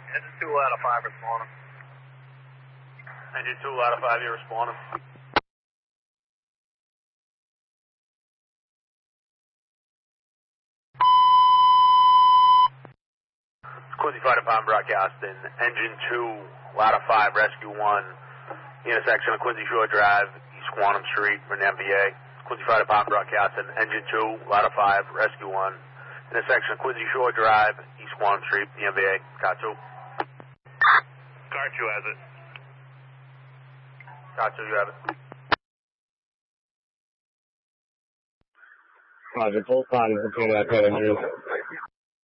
Engine 2 out of 5 responding. Engine 2 out of 5, you're responding. Quincy Fire Department broadcasting. Engine 2, Ladder 5, Rescue 1, intersection of Quincy Shore Drive, East Quantum Street, for an MVA. Quincy Fire Department broadcasting. Engine 2, Ladder 5, Rescue 1, intersection of Quincy Shore Drive, East Quantum Street, the MVA. Car 2. Car 2 has it. Car 2, you have it. Roger, both bodies between that 10 injuries.